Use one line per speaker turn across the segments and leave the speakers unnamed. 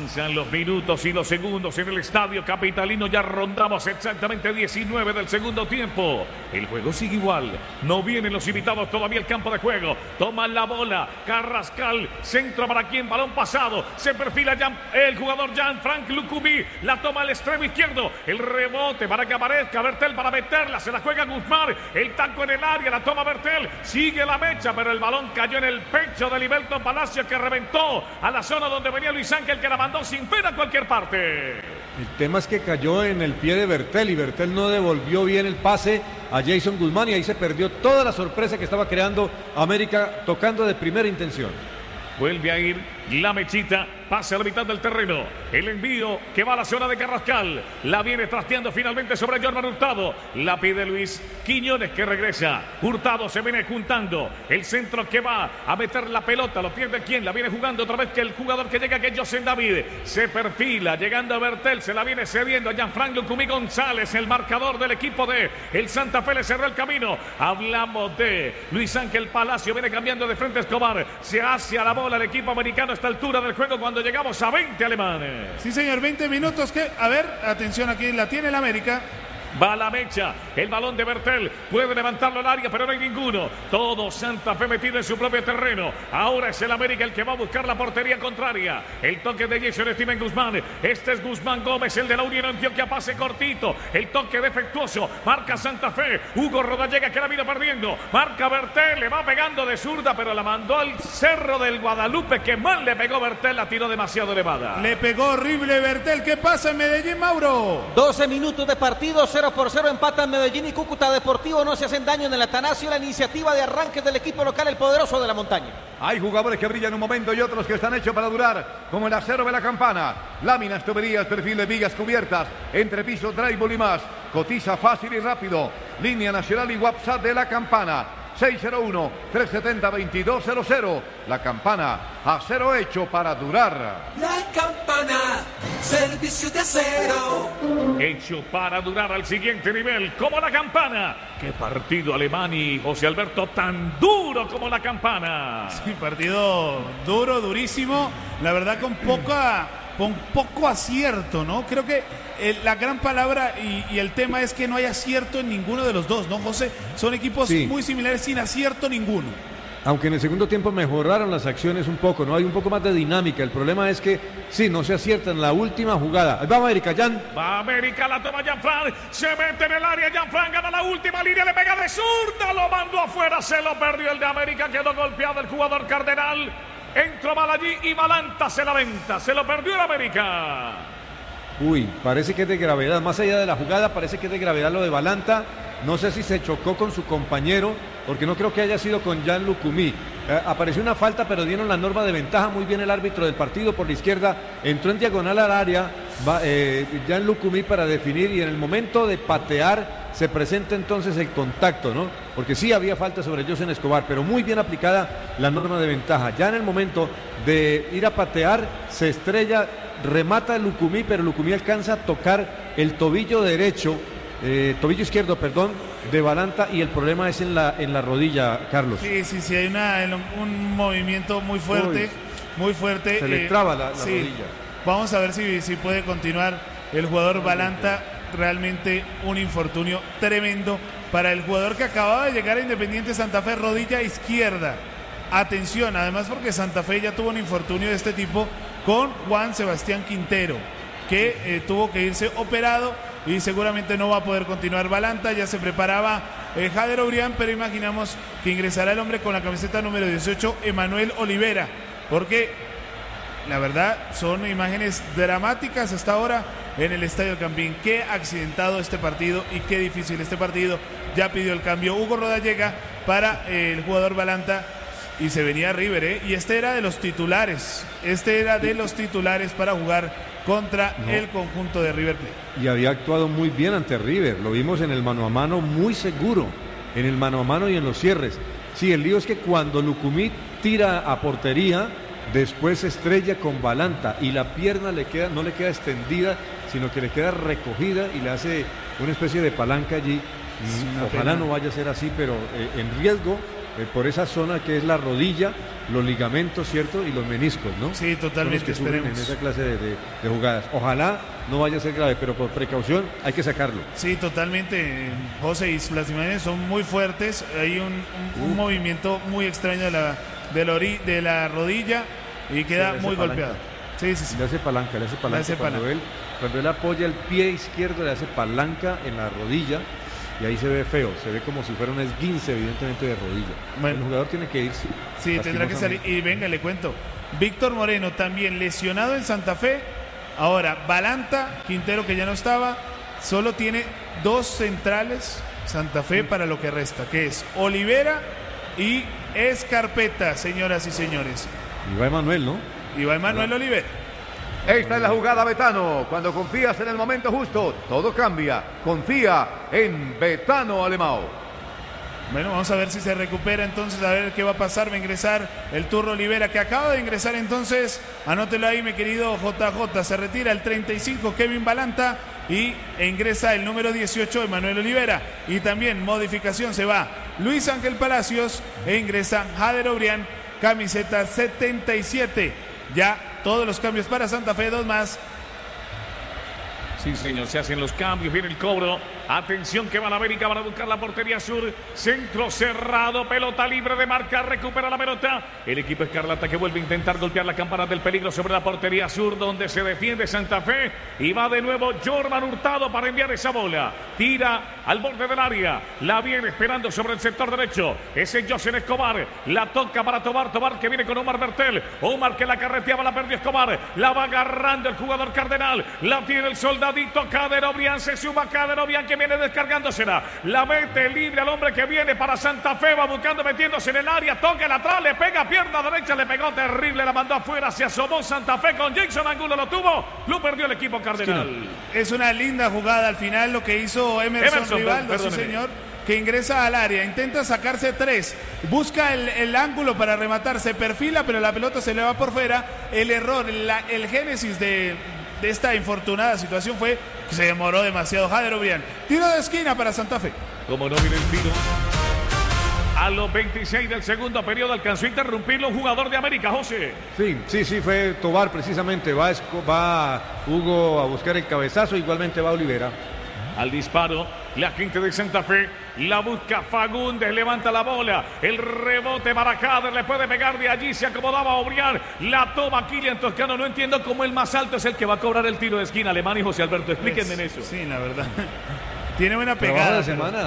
Avanzan los minutos y los segundos en el estadio capitalino. Ya rondamos exactamente 19 del segundo tiempo. El juego sigue igual. No vienen los invitados todavía al campo de juego. Toman la bola. Carrascal. Centro para quien. Balón pasado. Se perfila el jugador Jean-Franck Lucumí. La toma al extremo izquierdo. El rebote para que aparezca Bertel para meterla. Se la juega Guzmán. El taco en el área. La toma Bertel. Sigue la mecha, pero el balón cayó en el pecho de Liberto Palacio, que reventó a la zona donde venía Luis Ángel, que la mandó sin pena a cualquier parte.
El tema es que cayó en el pie de Bertel y Bertel no devolvió bien el pase a Jason Guzmán y ahí se perdió toda la sorpresa que estaba creando América tocando de primera intención.
Vuelve a ir la mechita, pasa a la mitad del terreno. El envío que va a la zona de Carrascal. La viene trasteando finalmente sobre Jorman Hurtado. La pide Luis Quiñones, que regresa. Hurtado se viene juntando. El centro que va a meter la pelota. ¿Lo pierde quién? La viene jugando otra vez que el jugador que llega, que es José David. Se perfila, llegando a Bertel. Se la viene cediendo a Jean-Franck Lucumí González, el marcador del equipo de el Santa Fe. Le cerró el camino. Hablamos de Luis Ángel Palacio. Viene cambiando de frente Escobar. Se hace a la bola el equipo americano a esta altura del juego cuando llegamos a 20 alemanes.
Sí, señor, 20 minutos que, a ver, atención, aquí la tiene el América.
Va la mecha, el balón de Bertel, puede levantarlo al área, pero no hay ninguno. Todo Santa Fe metido en su propio terreno. Ahora es el América el que va a buscar la portería contraria. El toque de Jason Steven Guzmán. Este es Guzmán Gómez, el de la Unión Antioquia, pase cortito. El toque defectuoso, marca Santa Fe. Hugo Rodallega, que la vino perdiendo. Marca Bertel, le va pegando de zurda, pero la mandó al Cerro del Guadalupe, que mal le pegó Bertel, la tiró demasiado elevada.
Le pegó horrible Bertel. ¿Qué pasa en Medellín, Mauro?
12 minutos de partido, 0-0 empatan Medellín y Cúcuta Deportivo. No se hacen daño en el Atanasio. La iniciativa de arranque del equipo local, el poderoso de la montaña.
Hay jugadores que brillan un momento y otros que están hechos para durar, como el acero de la Campana. Láminas, tuberías, perfil de vigas cubiertas, entrepiso, drywall y más. Cotiza fácil y rápido. Línea nacional y WhatsApp de la Campana. 601-370-2200. La Campana, acero hecho para durar.
La Campana, servicio de acero.
Hecho para durar al siguiente nivel, como la Campana. Qué partido, Alemán y José Alberto, tan duro como la Campana.
Sí, partido duro, durísimo. La verdad con poco acierto, ¿no? Creo que la gran palabra y el tema es que no hay acierto en ninguno de los dos, ¿no, José? Son equipos muy similares, sin acierto ninguno.
Aunque en el segundo tiempo mejoraron las acciones un poco, ¿no? Hay un poco más de dinámica. El problema es que, sí, no se acierta en la última jugada. Ahí va América, Jan.
Va América, la toma Jean-Franck. Se mete en el área, Jean-Franck gana la última línea, le pega de zurda, lo mandó afuera, se lo perdió el de América, quedó golpeado el jugador Cardenal. Entró mal allí y Balanta se la venta, se lo perdió el América.
Uy, parece que es de gravedad, más allá de la jugada, parece que es de gravedad lo de Balanta. No sé si se chocó con su compañero, porque no creo que haya sido con Jan Lucumí. Apareció una falta, pero dieron la norma de ventaja. Muy bien el árbitro del partido por la izquierda. Entró en diagonal al área Jan Lucumí para definir, y en el momento de patear se presenta entonces el contacto, ¿no? Porque sí había falta sobre José Escobar, pero muy bien aplicada la norma de ventaja. Ya en el momento de ir a patear, se estrella, remata Lucumí, pero Lucumí alcanza a tocar el tobillo derecho. Tobillo izquierdo, perdón, de Balanta, y el problema es en la rodilla, Carlos.
Sí, hay un movimiento muy fuerte, muy fuerte.
Se le traba la rodilla.
Vamos a ver si puede continuar el jugador Balanta. Realmente un infortunio tremendo para el jugador que acababa de llegar a Independiente Santa Fe, rodilla izquierda. Atención, además, porque Santa Fe ya tuvo un infortunio de este tipo con Juan Sebastián Quintero, que tuvo que irse operado y seguramente no va a poder continuar Balanta. Ya se preparaba Jader Obrián, pero imaginamos que ingresará el hombre con la camiseta número 18, Emanuel Olivera, porque la verdad son imágenes dramáticas hasta ahora en el Estadio Campín. Qué accidentado este partido y qué difícil este partido. Ya pidió el cambio Hugo Rodallega para el jugador Balanta, y se venía River, y este era de los titulares. Para jugar contra el conjunto de River Plate.
Y había actuado muy bien ante River, lo vimos en el mano a mano, muy seguro en el mano a mano y en los cierres. Sí, el lío es que cuando Lucumí tira a portería, después se estrella con Balanta y la pierna no le queda extendida, sino que le queda recogida y le hace una especie de palanca allí. Ojalá no vaya a ser así, pero en riesgo por esa zona que es la rodilla, los ligamentos, ¿cierto? Y los meniscos, ¿no?
Sí, totalmente,
Son los que sufren en esa clase de jugadas. Ojalá no vaya a ser grave, pero por precaución hay que sacarlo.
Sí, totalmente, José, y las imágenes son muy fuertes. Hay un movimiento muy extraño de la rodilla y queda muy golpeado. Sí.
Le hace palanca. Cuando él apoya el pie izquierdo, le hace palanca en la rodilla y ahí se ve feo, se ve como si fuera un esguince, evidentemente, de rodilla.
Bueno,
el jugador tiene que irse.
Sí, tendrá que salir. Y venga, le cuento. Víctor Moreno también lesionado en Santa Fe. Ahora, Balanta, Quintero, que ya no estaba, solo tiene 2 centrales Santa Fe para lo que resta, que es Olivera y Escarpeta, señoras y señores.
Y va Emanuel, ¿no?
Y va Emanuel Olivera.
Esta es la jugada, Betano. Cuando confías en el momento justo, todo cambia. Confía en Betano Alemão.
Bueno, vamos a ver si se recupera entonces, a ver qué va a pasar. Va a ingresar el Turro Olivera, que acaba de ingresar entonces. Anótelo ahí, mi querido JJ. Se retira el 35, Kevin Balanta, y ingresa el número 18, Emanuel Olivera. Y también modificación, se va Luis Ángel Palacios e ingresa Jader Obrián, camiseta 77. Ya todos los cambios para Santa Fe, 2 más.
Sí, señor, se hacen los cambios, viene el cobro. Atención que va la América, van a buscar la portería sur. Centro cerrado, pelota libre de marca, recupera la pelota. El equipo escarlata que vuelve a intentar golpear la campana del peligro sobre la portería sur, donde se defiende Santa Fe. Y va de nuevo Jorman Hurtado para enviar esa bola. Tira al borde del área, la viene esperando sobre el sector derecho. Ese José Escobar, la toca para Tobar que viene con Omar Bertel. Omar que la carreteaba, la perdió Escobar. La va agarrando el jugador Cardenal. La tiene el soldadito Jader Obrián, se suma Jader Obrián, que viene descargándosela, la mete libre al hombre que viene para Santa Fe, va buscando, metiéndose en el área, toca el atrás, le pega pierna derecha, le pegó terrible, la mandó afuera, se asomó Santa Fe con Jason Angulo, lo tuvo, lo perdió el equipo Cardenal.
Es una linda jugada al final lo que hizo Emerson Rivaldo, sí señor, que ingresa al área, intenta sacarse 3, busca el ángulo para rematar, se perfila, pero la pelota se le va por fuera. El error, el génesis de esta infortunada situación fue que se demoró demasiado Jader Obrián. Tiro de esquina para Santa Fe.
Como no viene el tiro. A los 26 del segundo periodo alcanzó a interrumpirlo un jugador de América, José.
Sí, fue Tobar precisamente. Va Hugo a buscar el cabezazo, igualmente va Olivera.
Al disparo, la gente de Santa Fe la busca Fagundes, levanta la bola, el rebote para Jader, le puede pegar de allí, se acomodaba Obrián, la toma Kylian Toscano. No entiendo cómo el más alto es el que va a cobrar el tiro de esquina. Alemán y José Alberto, explíquenme en eso.
Sí, la verdad. Tiene buena pegada.
Trabajo de semana.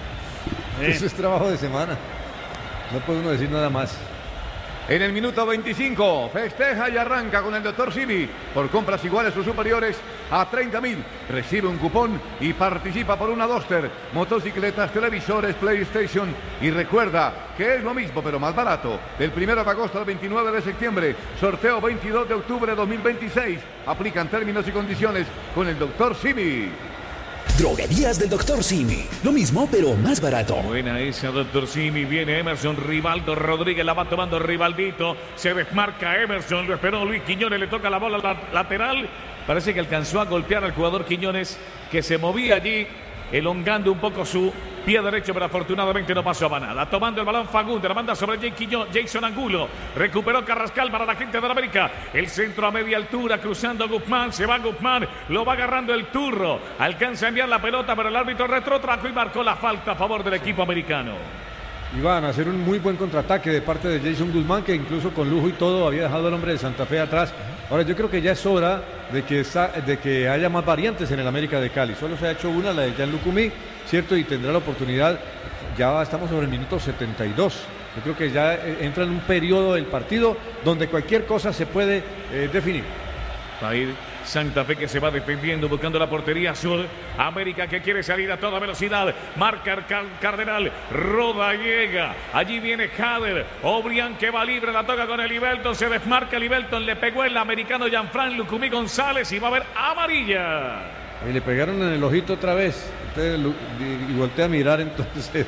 Eso es trabajo de semana. No puede uno decir nada más.
En el minuto 25, festeja y arranca con el Dr. Simi. Por compras iguales o superiores a 30.000, recibe un cupón y participa por una Duster, motocicletas, televisores, PlayStation. Y recuerda que es lo mismo pero más barato. Del 1 de agosto al 29 de septiembre, sorteo 22 de octubre de 2026. Aplican términos y condiciones con el Dr. Simi.
Droguerías del Dr. Simi. Lo mismo, pero más barato.
Buena esa, Dr. Simi. Viene Emerson, Rivaldo Rodríguez, la va tomando Rivaldito. Se desmarca Emerson, lo esperó Luis Quiñones, le toca la bola lateral. Parece que alcanzó a golpear al jugador Quiñones, que se movía allí, elongando un poco su pie derecho, pero afortunadamente no pasó a nada. Tomando el balón Fagundes, la manda sobre Jason Angulo. Recuperó Carrascal para la gente de la América. El centro a media altura, cruzando Guzmán. Se va Guzmán, lo va agarrando el Turro. Alcanza a enviar la pelota, pero el árbitro retrotrajo y marcó la falta a favor del equipo americano.
Iban a hacer un muy buen contraataque de parte de Jason Guzmán, que incluso con lujo y todo había dejado al hombre de Santa Fe atrás. Ahora yo creo que ya es hora de que haya más variantes en el América de Cali. Solo se ha hecho una, la de Jan Lucumí, ¿cierto? Y tendrá la oportunidad. Ya estamos sobre el minuto 72. Yo creo que ya entra en un periodo del partido donde cualquier cosa se puede definir.
Va a ir Santa Fe, que se va defendiendo, buscando la portería sur. América que quiere salir a toda velocidad. Marca Cardenal. Roda, llega. Allí viene Jader. Obrián que va libre, la toca con el Ibelton. Se desmarca el Ibelton. Le pegó el americano Jean-Franc Lucumí González y va a haber amarilla.
Y le pegaron en el ojito otra vez. Usted y voltea a mirar entonces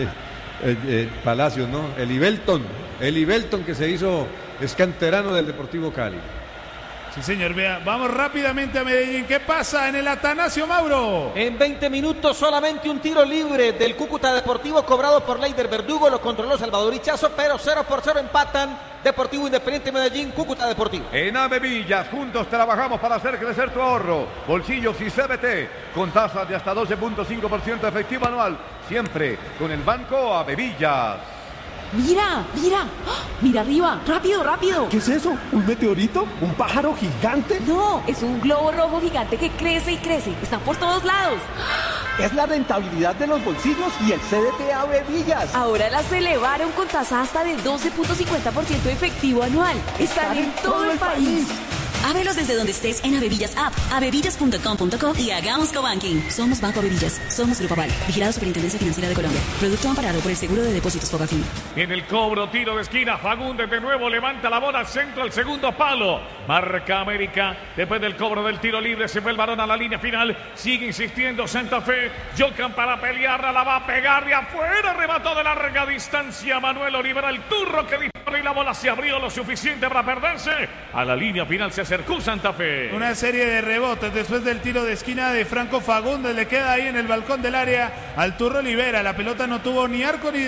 Palacios, ¿no? El Ibelton que se hizo escanterano del Deportivo Cali.
Sí, señor, vea, vamos rápidamente a Medellín. ¿Qué pasa en el Atanasio, Mauro?
En 20 minutos solamente un tiro libre del Cúcuta Deportivo cobrado por Leider Verdugo, lo controló Salvador Ichazo, pero 0-0 empatan Deportivo Independiente Medellín, Cúcuta Deportivo.
En Avevillas, juntos trabajamos para hacer crecer tu ahorro. Bolsillos y CBT, con tasas de hasta 12.5% efectivo anual. Siempre con el Banco Avevillas.
Mira, mira, ¡ah! Mira arriba, rápido, rápido.
¿Qué es eso? ¿Un meteorito? ¿Un pájaro gigante?
No, es un globo rojo gigante que crece y crece. Están por todos lados.
Es la rentabilidad de los bolsillos y el CDT Avevillas.
Ahora las elevaron con tasa hasta de 12.50% efectivo anual. Están en todo el país.
Ábrelos desde donde estés en Avevillas App, avevillas.com.co y hagamos cobanking. Somos Banco Avevillas, somos Grupo Aval, vigilado Superintendencia Financiera de Colombia. Producto amparado por el Seguro de Depósitos Fogafín.
En el cobro, tiro de esquina, Fagundes de nuevo levanta la bola al centro, al segundo palo. Marca América, después del cobro del tiro libre, se fue el varón a la línea final. Sigue insistiendo Santa Fe, Jocan para pelearla, la va a pegar de afuera, remató de larga distancia Manuel Olivera, el turro que disparó y la bola se abrió lo suficiente para perderse. A la línea final se acercó Santa Fe.
Una serie de rebotes después del tiro de esquina de Franco Fagundes, le queda ahí en el balcón del área al turro Olivera. La pelota no tuvo ni arco ni